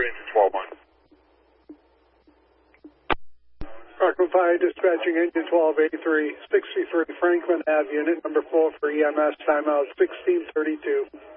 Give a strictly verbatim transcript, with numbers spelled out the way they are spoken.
engine twelve one. Rockland five, dispatching engine twelve eighty-three, sixty-three Franklin Avenue, unit number four for E M S, timeout sixteen thirty-two.